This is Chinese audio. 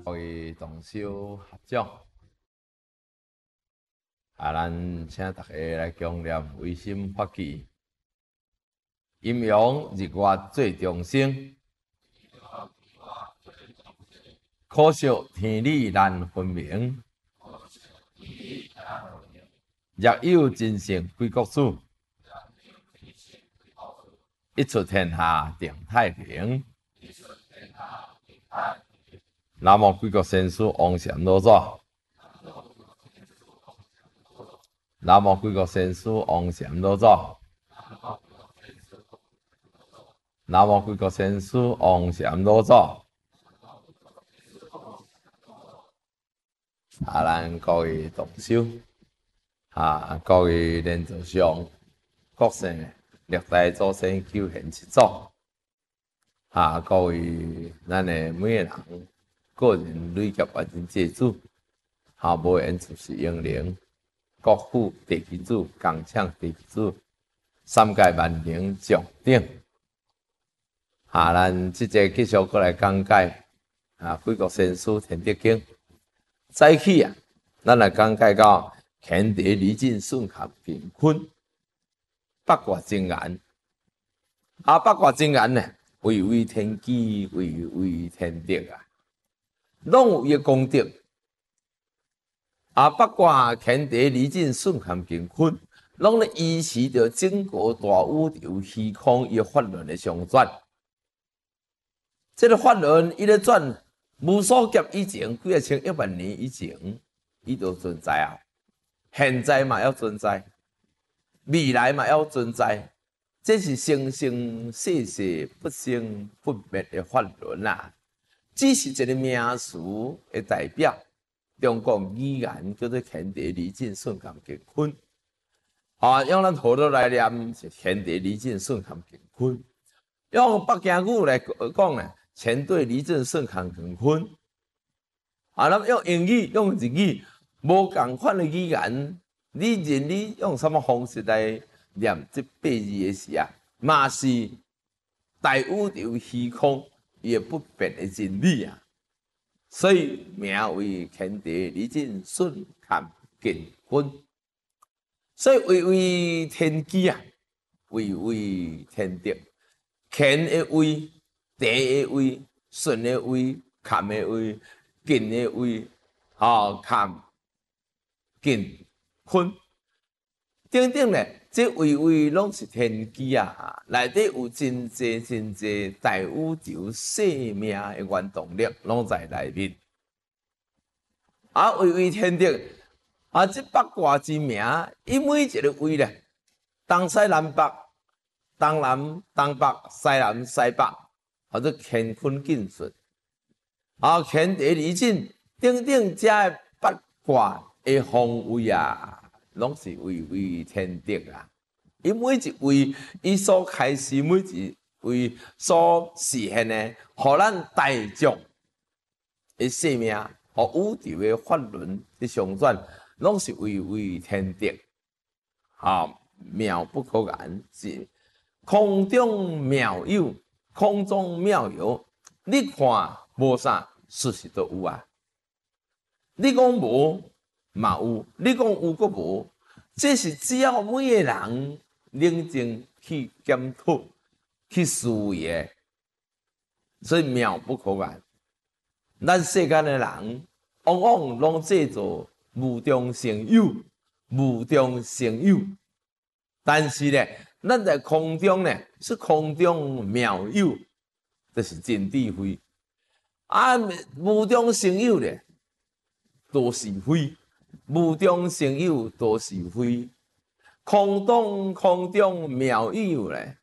各位同修合掌，咱请大家来强念唯心发起，阴阳日月最众生，可惜天理难分明。若有真圣归国主，一出天下定太平。南无贵国先师王禅老祖，南无贵国先师王禅老祖，南无贵国先师王禅老祖。咱各位同修，各位莲座上，各省历代祖先求贤之祖，各位咱的每个人。个人累劫完成祭祖，无缘出世英灵，国父地基主、工厂地基主，三界万灵上顶。咱即个继续过来讲解贵国先师天德经。早起咱来讲解到乾地离尽顺合乾坤，八卦真言。八卦真言呢，位位天机，位位天德拢有伊个功德，八卦乾地离尽顺合乾坤，拢咧依持着整个大宇宙虚空伊法轮的相转。这个法轮伊咧转无数劫以前，几啊千亿万年以前，伊就存在啊。现在嘛要存在，未来嘛要存在。这是生生世世不生不灭的法轮啊！只是一个名词的代表，中国语言叫做乾地离尽顺合乾坤。用咱河道来念是乾地离尽顺合乾坤，用北京语来讲呢，乾地离尽顺合乾坤。那么用英语、用日语，无共款的语言，你认你用什么方式来念这八字的时嘛是大宇宙虚空。也不变的真理啊，所以名为乾地离尽顺合乾坤。所以位位天机啊，位位天德，乾的位、地的位、顺的位、坎的位、艮的位，坎、艮、坤，等等咧。这位位拢是天机啊，内底有真济真济大宇宙生命的原动力，拢在内面。位位天德，这八卦之名，伊每一个位咧，东西南北，东南东北，西南西北，或者乾坤艮顺，乾地离尽，等等这八卦的方位啊。拢是位位天德啊！伊每一位，伊所开始每一位所实现的，互咱大众的生命，互宇宙的法轮的相转，拢是位位天德。妙不可言，是空中妙有，空中妙有。你看无啥，事实都有啊。你讲无？嘛有，你讲有阁无？这是只要每个人冷静去检讨、去思维的，所以妙不可言。咱世间的人往往拢制作无中生有，无中生有。但是呢，咱在空中呢是空中妙有，这是真智慧。无中生有呢，都是非。无中生有，都是非。空中妙有咧，